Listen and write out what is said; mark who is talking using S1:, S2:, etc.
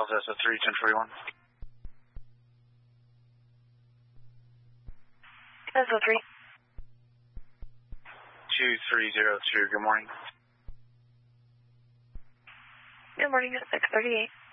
S1: Delta 3, 1041.
S2: Delta 3.
S1: 2302, good morning.
S2: Good morning at 6:38.